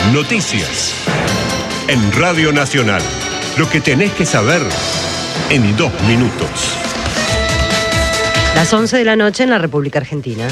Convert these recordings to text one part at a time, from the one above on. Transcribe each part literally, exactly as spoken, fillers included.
Noticias. En Radio Nacional. Lo que tenés que saber en dos minutos. Las once de la noche en la República Argentina.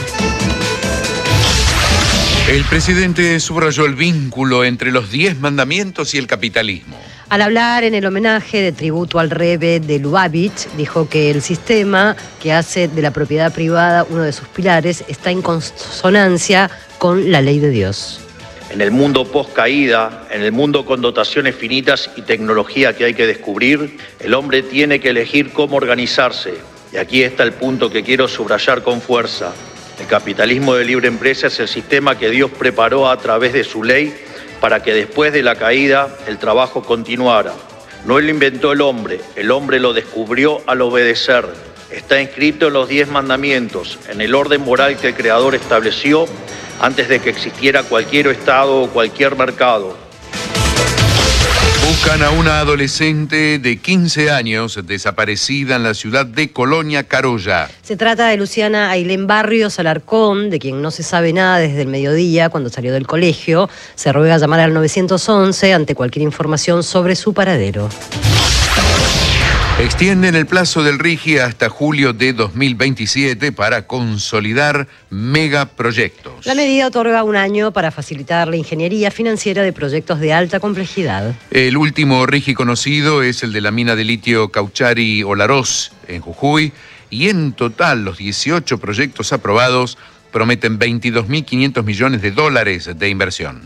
El presidente subrayó el vínculo entre los diez mandamientos y el capitalismo. Al hablar en el homenaje de tributo al Rebbe de Lubavitch, dijo que el sistema que hace de la propiedad privada uno de sus pilares está en consonancia con la ley de Dios. En el mundo post-caída, en el mundo con dotaciones finitas y tecnología que hay que descubrir, el hombre tiene que elegir cómo organizarse. Y aquí está el punto que quiero subrayar con fuerza. El capitalismo de libre empresa es el sistema que Dios preparó a través de su ley para que después de la caída el trabajo continuara. No lo inventó el hombre, el hombre lo descubrió al obedecer. Está inscrito en los diez mandamientos, en el orden moral que el Creador estableció antes de que existiera cualquier Estado o cualquier mercado. Buscan a una adolescente de quince años desaparecida en la ciudad de Colonia Carolla. Se trata de Luciana Ailén Barrios Alarcón, de quien no se sabe nada desde el mediodía cuando salió del colegio. Se ruega llamar al nueve once ante cualquier información sobre su paradero. Extienden el plazo del RIGI hasta julio de dos mil veintisiete para consolidar megaproyectos. La medida otorga un año para facilitar la ingeniería financiera de proyectos de alta complejidad. El último RIGI conocido es el de la mina de litio Cauchari-Olaroz en Jujuy, y en total los dieciocho proyectos aprobados prometen veintidós mil quinientos millones de dólares de inversión.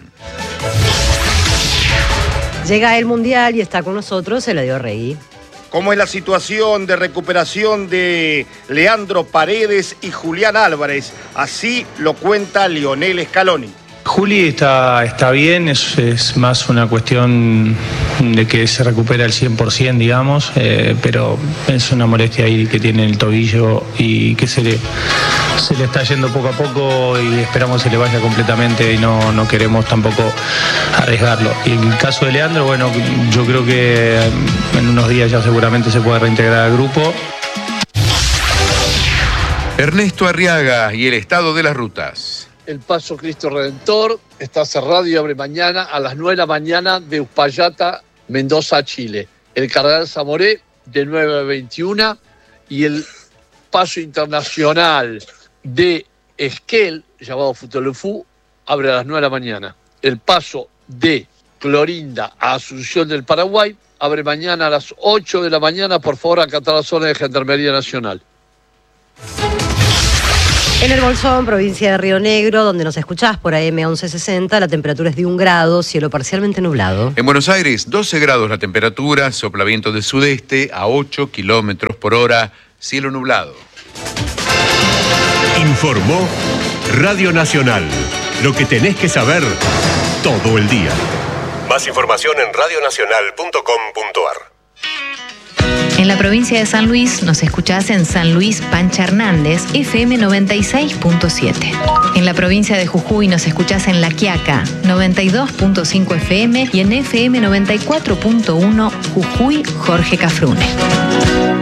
Llega el Mundial y está con nosotros Eladio Rey. ¿Cómo es la situación de recuperación de Leandro Paredes y Julián Álvarez? Así lo cuenta Lionel Scaloni. Juli está, está bien, es, es más una cuestión de que se recupera al cien por ciento, digamos, eh, pero es una molestia ahí que tiene el tobillo y que se le, se le está yendo poco a poco y esperamos que se le vaya completamente y no, no queremos tampoco arriesgarlo. Y en el caso de Leandro, bueno, yo creo que en unos días ya seguramente se puede reintegrar al grupo. Ernesto Arriaga y el estado de las rutas. El Paso Cristo Redentor está cerrado y abre mañana a las nueve de la mañana de Uspallata, Mendoza, Chile. El Cardenal Zamoré de nueve a veintiuna y el Paso Internacional de Esquel, llamado Futolefú, abre a las nueve de la mañana. El Paso de Clorinda a Asunción del Paraguay abre mañana a las ocho de la mañana. Por favor, acatar la zona de Gendarmería Nacional. En el Bolsón, provincia de Río Negro, donde nos escuchás por A M once sesenta, la temperatura es de un grado, cielo parcialmente nublado. En Buenos Aires, doce grados la temperatura, sopla viento del sudeste a ocho kilómetros por hora, cielo nublado. Informó Radio Nacional. Lo que tenés que saber todo el día. Más información en radio nacional punto com punto ar. En la provincia de San Luis nos escuchás en San Luis Pancha Hernández, F M noventa y seis punto siete. En la provincia de Jujuy nos escuchás en La Quiaca, noventa y dos punto cinco F M y en F M noventa y cuatro punto uno Jujuy Jorge Cafrune.